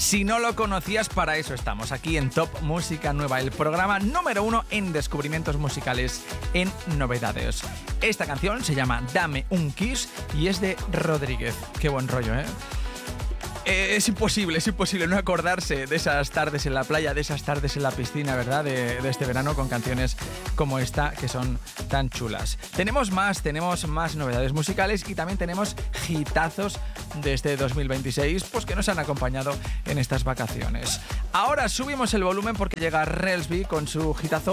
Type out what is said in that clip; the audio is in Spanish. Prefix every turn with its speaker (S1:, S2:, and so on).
S1: Si no lo conocías, para eso estamos, aquí en Top Música Nueva, el programa número 1 en descubrimientos musicales, en novedades. Esta canción se llama Dame un Kiss y es de Rodríguez. Qué buen rollo, ¿eh? Es imposible no acordarse de esas tardes en la playa, de esas tardes en la piscina, ¿verdad? De este verano con canciones como esta que son tan chulas. Tenemos más novedades musicales y también tenemos hitazos de este 2026, pues que nos han acompañado en estas vacaciones. Ahora subimos el volumen porque llega Relsby con su hitazo